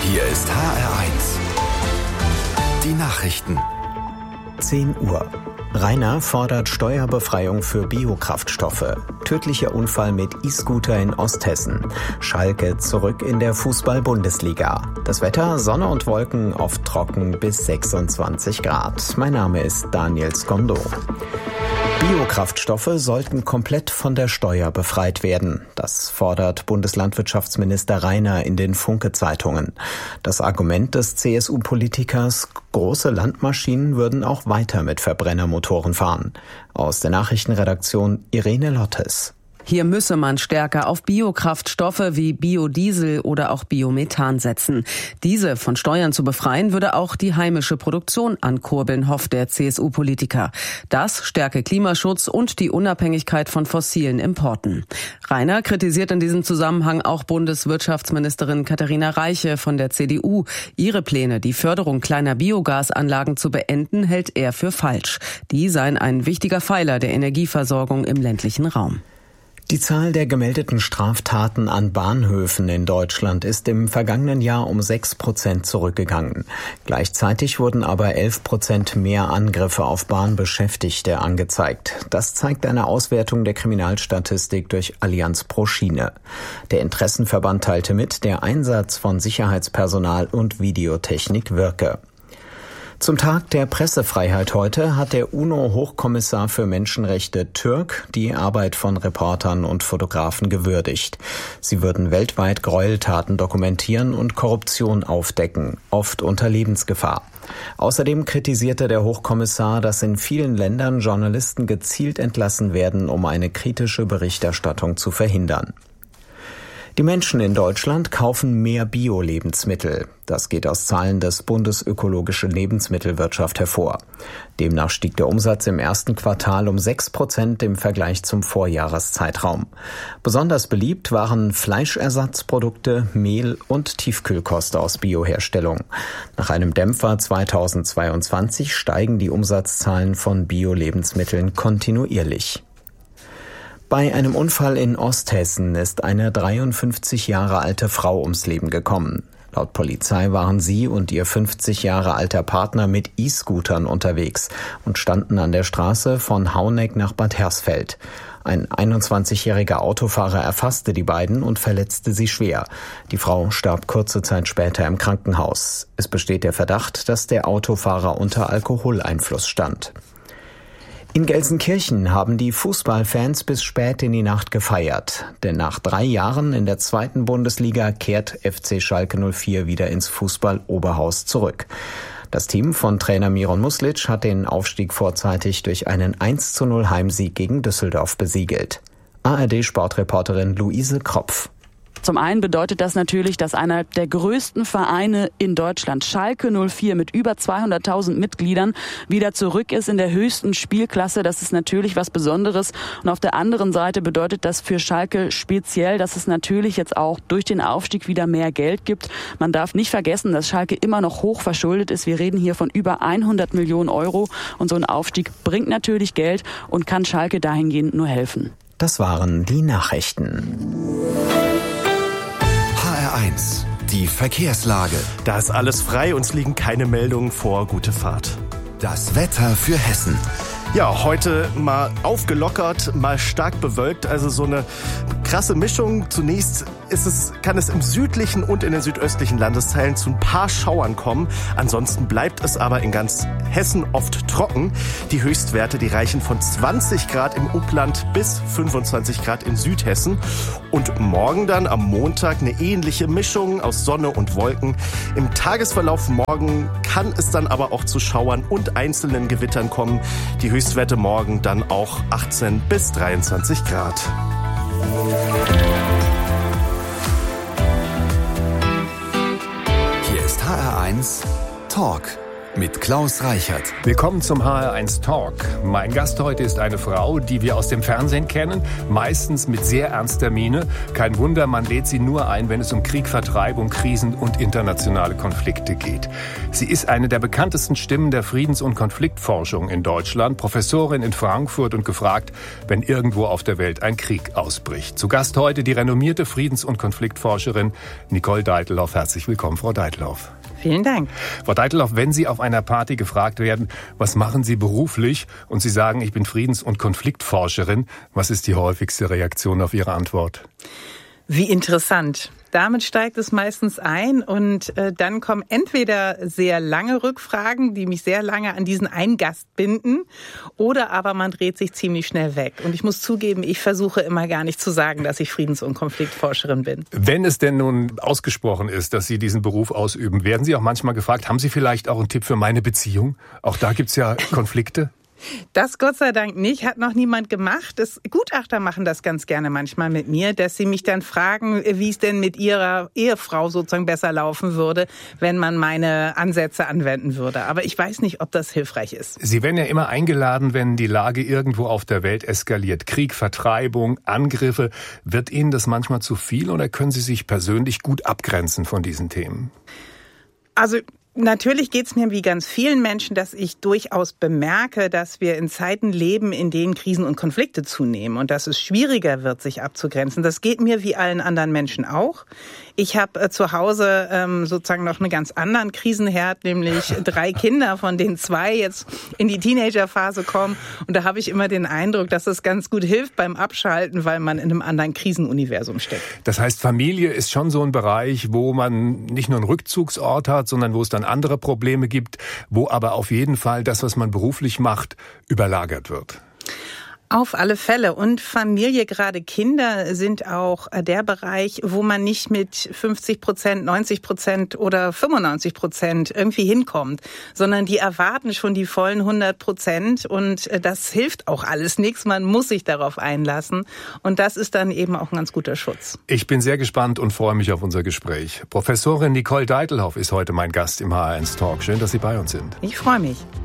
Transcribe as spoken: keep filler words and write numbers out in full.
Hier ist H R eins. Die Nachrichten. zehn Uhr. Rainer fordert Steuerbefreiung für Biokraftstoffe. Tödlicher Unfall mit E-Scooter in Osthessen. Schalke zurück in der Fußball-Bundesliga. Das Wetter, Sonne und Wolken, oft trocken bis sechsundzwanzig Grad. Mein Name ist Daniel Skondo. Biokraftstoffe sollten komplett von der Steuer befreit werden. Das fordert Bundeslandwirtschaftsminister Rainer in den Funke-Zeitungen. Das Argument des C S U-Politikers, große Landmaschinen würden auch weiter mit Verbrennermotoren fahren. Aus der Nachrichtenredaktion Irene Lottes. Hier müsse man stärker auf Biokraftstoffe wie Biodiesel oder auch Biomethan setzen. Diese von Steuern zu befreien, würde auch die heimische Produktion ankurbeln, hofft der C S U-Politiker. Das stärke Klimaschutz und die Unabhängigkeit von fossilen Importen. Rainer kritisiert in diesem Zusammenhang auch Bundeswirtschaftsministerin Katharina Reiche von der C D U. Ihre Pläne, die Förderung kleiner Biogasanlagen zu beenden, hält er für falsch. Die seien ein wichtiger Pfeiler der Energieversorgung im ländlichen Raum. Die Zahl der gemeldeten Straftaten an Bahnhöfen in Deutschland ist im vergangenen Jahr um sechs Prozent zurückgegangen. Gleichzeitig wurden aber elf Prozent mehr Angriffe auf Bahnbeschäftigte angezeigt. Das zeigt eine Auswertung der Kriminalstatistik durch Allianz pro Schiene. Der Interessenverband teilte mit, der Einsatz von Sicherheitspersonal und Videotechnik wirke. Zum Tag der Pressefreiheit heute hat der UNO-Hochkommissar für Menschenrechte Türk die Arbeit von Reportern und Fotografen gewürdigt. Sie würden weltweit Gräueltaten dokumentieren und Korruption aufdecken, oft unter Lebensgefahr. Außerdem kritisierte der Hochkommissar, dass in vielen Ländern Journalisten gezielt entlassen werden, um eine kritische Berichterstattung zu verhindern. Die Menschen in Deutschland kaufen mehr Bio-Lebensmittel. Das geht aus Zahlen des Bundes Ökologische Lebensmittelwirtschaft hervor. Demnach stieg der Umsatz im ersten Quartal um sechs Prozent im Vergleich zum Vorjahreszeitraum. Besonders beliebt waren Fleischersatzprodukte, Mehl und Tiefkühlkost aus Bioherstellung. Nach einem Dämpfer zweitausendzweiundzwanzig steigen die Umsatzzahlen von Bio-Lebensmitteln kontinuierlich. Bei einem Unfall in Osthessen ist eine dreiundfünfzig Jahre alte Frau ums Leben gekommen. Laut Polizei waren sie und ihr fünfzig Jahre alter Partner mit E-Scootern unterwegs und standen an der Straße von Hauneck nach Bad Hersfeld. Ein einundzwanzigjähriger Autofahrer erfasste die beiden und verletzte sie schwer. Die Frau starb kurze Zeit später im Krankenhaus. Es besteht der Verdacht, dass der Autofahrer unter Alkoholeinfluss stand. In Gelsenkirchen haben die Fußballfans bis spät in die Nacht gefeiert. Denn nach drei Jahren in der zweiten Bundesliga kehrt F C Schalke null vier wieder ins Fußball-Oberhaus zurück. Das Team von Trainer Miron Muslic hat den Aufstieg vorzeitig durch einen eins zu null Heimsieg gegen Düsseldorf besiegelt. A R D-Sportreporterin Luise Kropf. Zum einen bedeutet das natürlich, dass einer der größten Vereine in Deutschland, Schalke null vier mit über zweihunderttausend Mitgliedern, wieder zurück ist in der höchsten Spielklasse. Das ist natürlich was Besonderes. Und auf der anderen Seite bedeutet das für Schalke speziell, dass es natürlich jetzt auch durch den Aufstieg wieder mehr Geld gibt. Man darf nicht vergessen, dass Schalke immer noch hoch verschuldet ist. Wir reden hier von über hundert Millionen Euro. Und so ein Aufstieg bringt natürlich Geld und kann Schalke dahingehend nur helfen. Das waren die Nachrichten. H R eins. Die Verkehrslage. Da ist alles frei, uns liegen keine Meldungen vor. Gute Fahrt. Das Wetter für Hessen. Ja, heute mal aufgelockert, mal stark bewölkt, also so eine krasse Mischung. Zunächst ist es, kann es im südlichen und in den südöstlichen Landesteilen zu ein paar Schauern kommen. Ansonsten bleibt es aber in ganz Hessen oft trocken. Die Höchstwerte, die reichen von zwanzig Grad im Upland bis fünfundzwanzig Grad in Südhessen. Und morgen dann am Montag eine ähnliche Mischung aus Sonne und Wolken. Im Tagesverlauf morgen kann es dann aber auch zu Schauern und einzelnen Gewittern kommen. Die Höchstwerte morgen dann auch achtzehn bis dreiundzwanzig Grad. Hier ist H R eins Talk. mit Klaus Reichert. Willkommen zum H R eins Talk. Mein Gast heute ist eine Frau, die wir aus dem Fernsehen kennen, meistens mit sehr ernster Miene. Kein Wunder, man lädt sie nur ein, wenn es um Krieg, Vertreibung, Krisen und internationale Konflikte geht. Sie ist eine der bekanntesten Stimmen der Friedens- und Konfliktforschung in Deutschland, Professorin in Frankfurt und gefragt, wenn irgendwo auf der Welt ein Krieg ausbricht. Zu Gast heute die renommierte Friedens- und Konfliktforscherin Nicole Deitelhoff. Herzlich willkommen, Frau Deitelhoff. Vielen Dank. Frau Deitelhoff, wenn Sie auf einer Party gefragt werden, was machen Sie beruflich, und Sie sagen, ich bin Friedens- und Konfliktforscherin, was ist die häufigste Reaktion auf Ihre Antwort? Wie interessant. Damit steigt es meistens ein und äh, dann kommen entweder sehr lange Rückfragen, die mich sehr lange an diesen einen Gast binden, oder aber man dreht sich ziemlich schnell weg. Und ich muss zugeben, ich versuche immer gar nicht zu sagen, dass ich Friedens- und Konfliktforscherin bin. Wenn es denn nun ausgesprochen ist, dass Sie diesen Beruf ausüben, werden Sie auch manchmal gefragt, haben Sie vielleicht auch einen Tipp für meine Beziehung? Auch da gibt's ja Konflikte. Das Gott sei Dank nicht, hat noch niemand gemacht. Das, Gutachter machen das ganz gerne manchmal mit mir, dass sie mich dann fragen, wie es denn mit ihrer Ehefrau sozusagen besser laufen würde, wenn man meine Ansätze anwenden würde. Aber ich weiß nicht, ob das hilfreich ist. Sie werden ja immer eingeladen, wenn die Lage irgendwo auf der Welt eskaliert. Krieg, Vertreibung, Angriffe. Wird Ihnen das manchmal zu viel oder können Sie sich persönlich gut abgrenzen von diesen Themen? Also natürlich geht es mir wie ganz vielen Menschen, dass ich durchaus bemerke, dass wir in Zeiten leben, in denen Krisen und Konflikte zunehmen und dass es schwieriger wird, sich abzugrenzen. Das geht mir wie allen anderen Menschen auch. Ich habe äh, zu Hause ähm, sozusagen noch einen ganz anderen Krisenherd, nämlich drei Kinder, von denen zwei jetzt in die Teenagerphase kommen. Und da habe ich immer den Eindruck, dass es ganz gut hilft beim Abschalten, weil man in einem anderen Krisenuniversum steckt. Das heißt, Familie ist schon so ein Bereich, wo man nicht nur einen Rückzugsort hat, sondern wo es dann andere Probleme gibt, wo aber auf jeden Fall das, was man beruflich macht, überlagert wird. Auf alle Fälle. Und Familie, gerade Kinder, sind auch der Bereich, wo man nicht mit fünfzig Prozent, neunzig Prozent oder fünfundneunzig Prozent irgendwie hinkommt, sondern die erwarten schon die vollen hundert Prozent. Und das hilft auch alles nichts. Man muss sich darauf einlassen. Und das ist dann eben auch ein ganz guter Schutz. Ich bin sehr gespannt und freue mich auf unser Gespräch. Professorin Nicole Deitelhoff ist heute mein Gast im H R eins Talk. Schön, dass Sie bei uns sind. Ich freue mich.